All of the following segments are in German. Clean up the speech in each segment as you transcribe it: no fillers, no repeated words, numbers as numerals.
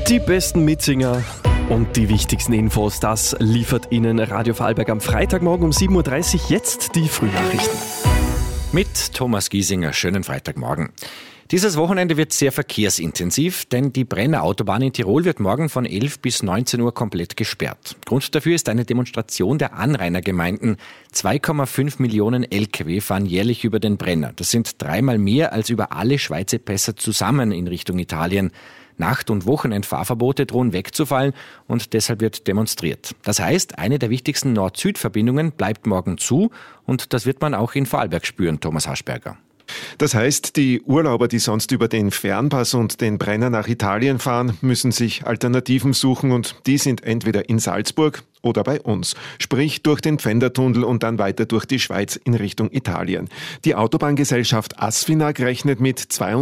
Die besten Mitsinger und die wichtigsten Infos, das liefert Ihnen Radio Vorarlberg am Freitagmorgen um 7.30 Uhr. Jetzt die Frühnachrichten. Mit Thomas Giesinger, schönen Freitagmorgen. Dieses Wochenende wird sehr verkehrsintensiv, denn die Brenner Autobahn in Tirol wird morgen von 11 bis 19 Uhr komplett gesperrt. Grund dafür ist eine Demonstration der Anrainergemeinden. 2,5 Millionen Lkw fahren jährlich über den Brenner. Das sind dreimal mehr als über alle Schweizer Pässe zusammen in Richtung Italien. Nacht- und Wochenendfahrverbote drohen wegzufallen und deshalb wird demonstriert. Das heißt, eine der wichtigsten Nord-Süd-Verbindungen bleibt morgen zu und das wird man auch in Vorarlberg spüren, Thomas Haschberger. Das heißt, die Urlauber, die sonst über den Fernpass und den Brenner nach Italien fahren, müssen sich Alternativen suchen und die sind entweder in Salzburg oder bei uns, sprich durch den Pfändertunnel und dann weiter durch die Schweiz in Richtung Italien. Die Autobahngesellschaft Asfinag rechnet mit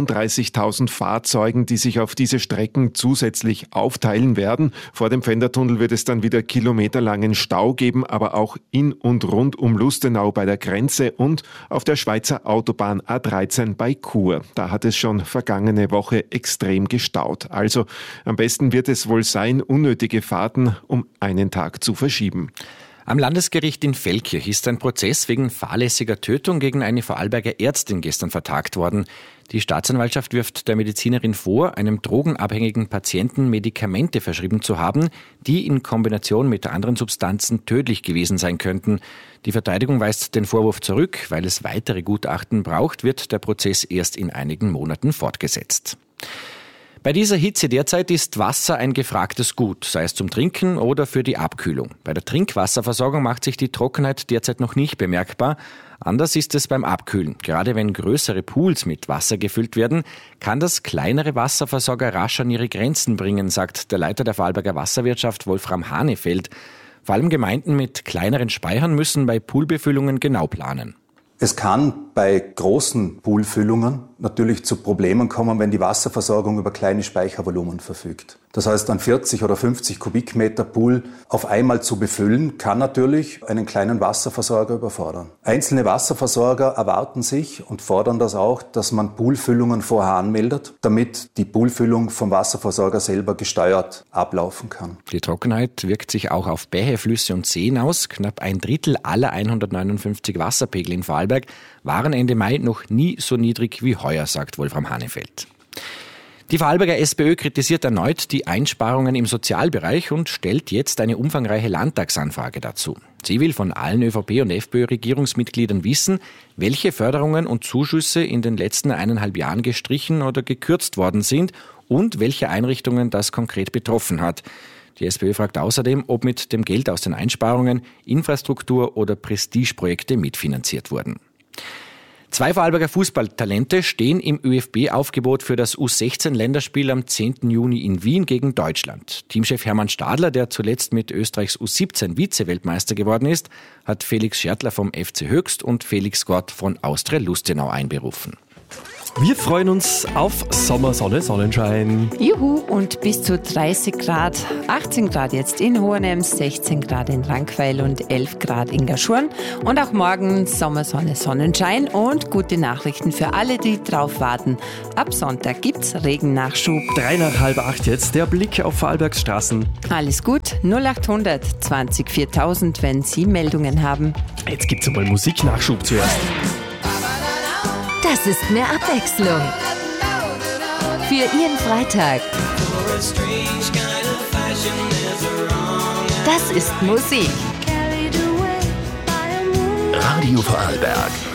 32.000 Fahrzeugen, die sich auf diese Strecken zusätzlich aufteilen werden. Vor dem Pfändertunnel wird es dann wieder kilometerlangen Stau geben, aber auch in und rund um Lustenau bei der Grenze und auf der Schweizer Autobahn A13 bei Chur. Da hat es schon vergangene Woche extrem gestaut. Also am besten wird es wohl sein, unnötige Fahrten um einen Tag zu verschieben. Am Landesgericht in Feldkirch ist ein Prozess wegen fahrlässiger Tötung gegen eine Vorarlberger Ärztin gestern vertagt worden. Die Staatsanwaltschaft wirft der Medizinerin vor, einem drogenabhängigen Patienten Medikamente verschrieben zu haben, die in Kombination mit anderen Substanzen tödlich gewesen sein könnten. Die Verteidigung weist den Vorwurf zurück. Weil es weitere Gutachten braucht, wird der Prozess erst in einigen Monaten fortgesetzt. Bei dieser Hitze derzeit ist Wasser ein gefragtes Gut, sei es zum Trinken oder für die Abkühlung. Bei der Trinkwasserversorgung macht sich die Trockenheit derzeit noch nicht bemerkbar. Anders ist es beim Abkühlen. Gerade wenn größere Pools mit Wasser gefüllt werden, kann das kleinere Wasserversorger rasch an ihre Grenzen bringen, sagt der Leiter der Vorarlberger Wasserwirtschaft Wolfram Hanefeld. Vor allem Gemeinden mit kleineren Speichern müssen bei Poolbefüllungen genau planen. Es kann bei großen Poolfüllungen natürlich zu Problemen kommen, wenn die Wasserversorgung über kleine Speichervolumen verfügt. Das heißt, ein 40 oder 50 Kubikmeter Pool auf einmal zu befüllen, kann natürlich einen kleinen Wasserversorger überfordern. Einzelne Wasserversorger erwarten sich und fordern das auch, dass man Poolfüllungen vorher anmeldet, damit die Poolfüllung vom Wasserversorger selber gesteuert ablaufen kann. Die Trockenheit wirkt sich auch auf Bäche, Flüsse und Seen aus. Knapp ein Drittel aller 159 Wasserpegel in Vorarlberg waren Ende Mai noch nie so niedrig wie heuer, sagt Wolfram Hanefeld. Die Vorarlberger SPÖ kritisiert erneut die Einsparungen im Sozialbereich und stellt jetzt eine umfangreiche Landtagsanfrage dazu. Sie will von allen ÖVP- und FPÖ-Regierungsmitgliedern wissen, welche Förderungen und Zuschüsse in den letzten 1,5 Jahren gestrichen oder gekürzt worden sind und welche Einrichtungen das konkret betroffen hat. Die SPÖ fragt außerdem, ob mit dem Geld aus den Einsparungen Infrastruktur- oder Prestigeprojekte mitfinanziert wurden. 2 Vorarlberger Fußballtalente stehen im ÖFB-Aufgebot für das U16-Länderspiel am 10. Juni in Wien gegen Deutschland. Teamchef Hermann Stadler, der zuletzt mit Österreichs U17 Vize-Weltmeister geworden ist, hat Felix Schertler vom FC Höchst und Felix Gott von Austria Lustenau einberufen. Wir freuen uns auf Sommer, Sonne, Sonnenschein. Juhu, und bis zu 30 Grad, 18 Grad jetzt in Hohenems, 16 Grad in Rankweil und 11 Grad in Gaschurn. Und auch morgen Sommer, Sonne, Sonnenschein und gute Nachrichten für alle, die drauf warten. Ab Sonntag gibt's Regennachschub. 7:30 jetzt, der Blick auf Vorarlbergs Straßen. Alles gut, 0800 20 4000, wenn Sie Meldungen haben. Jetzt gibt's einmal Musiknachschub zuerst. Das ist mehr Abwechslung. Für Ihren Freitag. Das ist Musik. Radio Vorarlberg.